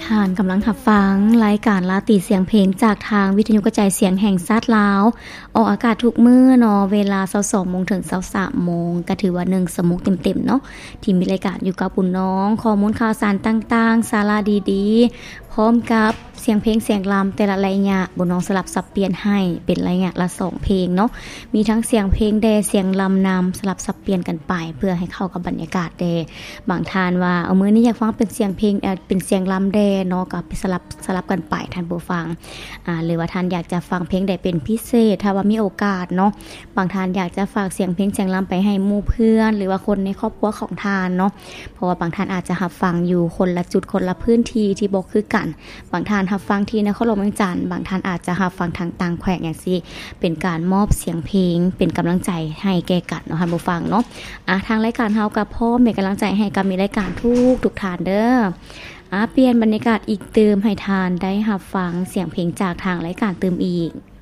ท่านกำลังรับฟังรายการลาติเสียงเพลงจากทางวิทยุกระจายเสียงแห่งชาติลาวออกอากาศทุกมื้อเนาะเวลา 22:00 นถึง 23:00 นก็ถือว่า1ชั่วโมงเต็มๆเนาะที่มีรายการอยู่กับปุ่นน้องข้อมูลข่าวสารต่างๆสาระดีๆพร้อมกับเสียงเพลงเสียงรำแต่ละระยะบุญน้องสลับสับเปลี่ยนให้เป็นระยะละ2เพลงเนาะมีทั้งเสียงเพลงแดเสียงรำนำสลับสับเปลี่ยนกันไปเพื่อให้เข้ากับบรรยากาศแดบางท่านว่าเอามื้อนี้อยากฟังเป็นเสียงเพลงเป็นเสียงรำแดเนาะก็ไปสลับกันไปท่านผู้ฟังหรือว่าท่านอยากจะฟังเพลงใดเป็นพิเศษถ้าว่ามีโอกาสเนาะบางท่านอยากจะฝากเสียงเพลงเสียงรำไปให้หมู่เพื่อนหรือว่าคนในครอบครัวของท่านเนาะเพราะว่าบางท่านอาจจะรับฟังอยู่คนละจุดคนละพื้นที่ที่บ่คือกันบางท่านรับฟังที่นครหลวงเมืองจันทน์บางท่านอาจจะรับฟังทางต่างแขวงอย่างซี่เป็นการมอบเสียงเพลงเป็นกำลังใจให้แก่กันเนาะท่านผู้ฟังเนาะทางรายการเฮาก็พร้อมเป็นกำลังใจให้กับมีรายการทุกท่านเด้อเปลี่ยนบรรยากาศอีกเติมให้ทานได้รับฟังเสียงเพลงจากทางรายการเติมอีก